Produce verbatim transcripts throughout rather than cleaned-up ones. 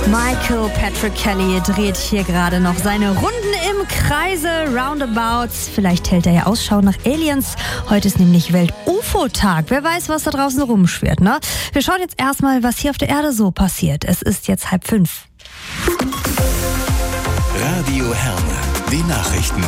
Michael Patrick Kelly dreht hier gerade noch seine Runden im Kreise, Roundabouts. Vielleicht hält er ja Ausschau nach Aliens. Heute ist nämlich Welt-U F O-Tag. Wer weiß, was da draußen rumschwirrt, ne? Wir schauen jetzt erstmal, was hier auf der Erde so passiert. Es ist jetzt halb fünf. Radio Herne, die Nachrichten.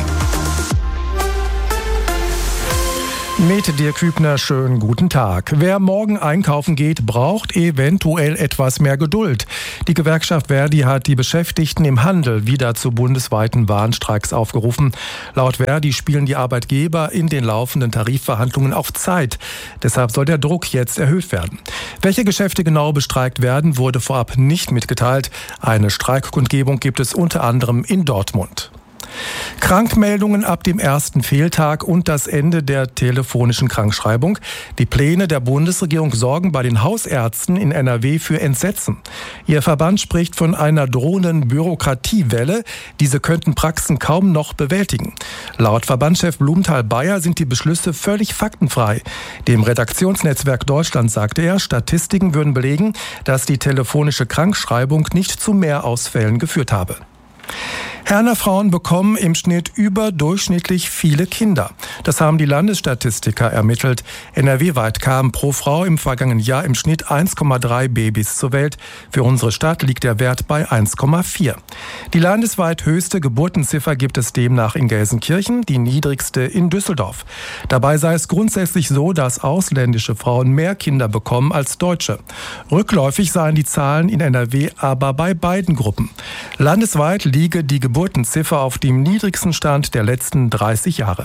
Mit Dirk Hübner, schönen guten Tag. Wer morgen einkaufen geht, braucht eventuell etwas mehr Geduld. Die Gewerkschaft Verdi hat die Beschäftigten im Handel wieder zu bundesweiten Warnstreiks aufgerufen. Laut Verdi spielen die Arbeitgeber in den laufenden Tarifverhandlungen auf Zeit. Deshalb soll der Druck jetzt erhöht werden. Welche Geschäfte genau bestreikt werden, wurde vorab nicht mitgeteilt. Eine Streikkundgebung gibt es unter anderem in Dortmund. Krankmeldungen ab dem ersten Fehltag und das Ende der telefonischen Krankschreibung. Die Pläne der Bundesregierung sorgen bei den Hausärzten in N R W für Entsetzen. Ihr Verband spricht von einer drohenden Bürokratiewelle. Diese könnten Praxen kaum noch bewältigen. Laut Verbandschef Blumenthal-Bayer sind die Beschlüsse völlig faktenfrei. Dem Redaktionsnetzwerk Deutschland sagte er, Statistiken würden belegen, dass die telefonische Krankschreibung nicht zu Mehrausfällen geführt habe. Herner Frauen bekommen im Schnitt überdurchschnittlich viele Kinder. Das haben die Landesstatistiker ermittelt. N R W-weit kamen pro Frau im vergangenen Jahr im Schnitt eins Komma drei Babys zur Welt. Für unsere Stadt liegt der Wert bei eins Komma vier. Die landesweit höchste Geburtenziffer gibt es demnach in Gelsenkirchen, die niedrigste in Düsseldorf. Dabei sei es grundsätzlich so, dass ausländische Frauen mehr Kinder bekommen als Deutsche. Rückläufig seien die Zahlen in N R W aber bei beiden Gruppen. Landesweit liege die Geburtenziffer auf dem niedrigsten Stand der letzten dreißig Jahre.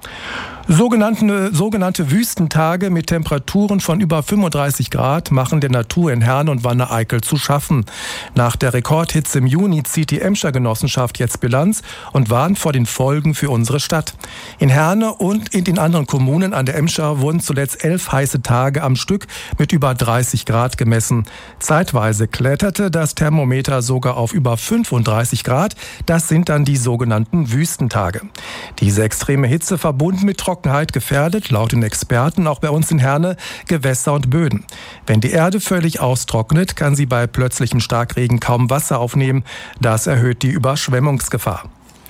Sogenannte, sogenannte Wüstentage mit Temperaturen von über fünfunddreißig Grad machen der Natur in Herne und Wanne-Eickel zu schaffen. Nach der Rekordhitze im Juni zieht die Emscher Genossenschaft jetzt Bilanz und warnt vor den Folgen für unsere Stadt. In Herne und in den anderen Kommunen an der Emscher wurden zuletzt elf heiße Tage am Stück mit über dreißig Grad gemessen. Zeitweise kletterte das Thermometer sogar auf über fünfunddreißig Grad. Das sind dann die sogenannten Wüstentage. Diese extreme Hitze verbunden mit Trockenheit gefährdet, laut den Experten auch bei uns in Herne, Gewässer und Böden. Wenn die Erde völlig austrocknet, kann sie bei plötzlichem Starkregen kaum Wasser aufnehmen. Das erhöht die Überschwemmungsgefahr.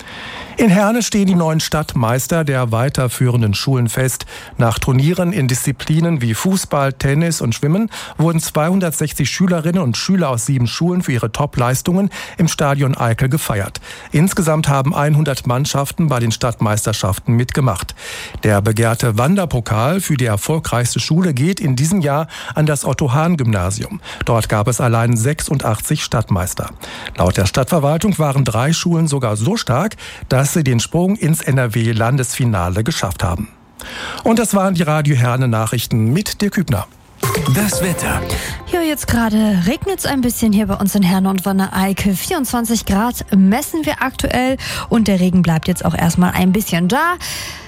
In Herne stehen die neuen Stadtmeister der weiterführenden Schulen fest. Nach Turnieren in Disziplinen wie Fußball, Tennis und Schwimmen wurden zweihundertsechzig Schülerinnen und Schüler aus sieben Schulen für ihre Top-Leistungen im Stadion Eickel gefeiert. Insgesamt haben hundert Mannschaften bei den Stadtmeisterschaften mitgemacht. Der begehrte Wanderpokal für die erfolgreichste Schule geht in diesem Jahr an das Otto-Hahn-Gymnasium. Dort gab es allein sechsundachtzig Stadtmeister. Laut der Stadtverwaltung waren drei Schulen sogar so stark, dass dass sie den Sprung ins N R W-Landesfinale geschafft haben. Und das waren die Radio Herne Nachrichten mit Dirk Hübner. Das Wetter. Ja, jetzt gerade regnet es ein bisschen hier bei uns in Herne und Wanne-Eickel. vierundzwanzig Grad messen wir aktuell und der Regen bleibt jetzt auch erstmal ein bisschen da.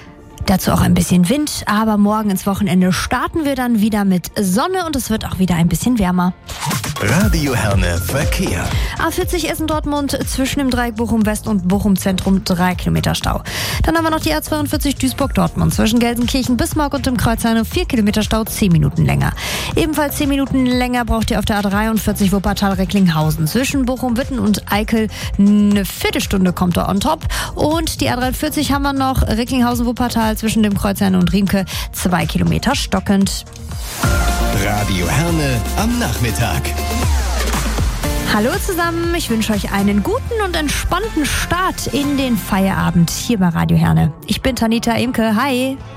Dazu auch ein bisschen Wind, aber morgen ins Wochenende starten wir dann wieder mit Sonne und es wird auch wieder ein bisschen wärmer. Radio Herne Verkehr. A vierzig Essen-Dortmund zwischen dem Dreieck Bochum-West und Bochum-Zentrum drei Kilometer Stau. Dann haben wir noch die A zweiundvierzig Duisburg-Dortmund zwischen Gelsenkirchen, Bismarck und dem Kreuz Herne vier Kilometer Stau, zehn Minuten länger. Ebenfalls zehn Minuten länger braucht ihr auf der A dreiundvierzig Wuppertal-Recklinghausen. Zwischen Bochum-Witten und Eickel eine Viertelstunde kommt da on top. Und die A dreiundvierzig haben wir noch Recklinghausen-Wuppertal zwischen dem Kreuz Herne und Riemke zwei Kilometer stockend. Radio Herne am Nachmittag. Hallo zusammen, ich wünsche euch einen guten und entspannten Start in den Feierabend hier bei Radio Herne. Ich bin Tanita Imke, hi.